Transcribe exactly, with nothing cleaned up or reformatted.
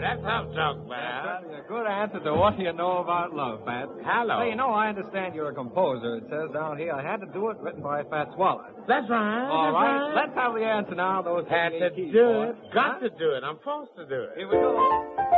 That's how talk, man. That's a good answer to what you know about love, Fats. Hello. Hey, you know, I understand you're a composer. It says down here I had to do it, written by Fats Wallace. That's right. All that's right. right. Let's have the answer now. Those Had to keys, do boy. it. Got Huh? to do it. I'm forced to do it. Here we go.